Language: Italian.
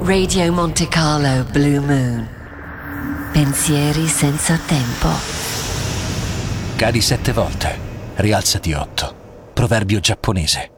Radio Monte Carlo Blue Moon. Pensieri senza tempo. Cadi 7 volte, rialzati 8. Proverbio giapponese.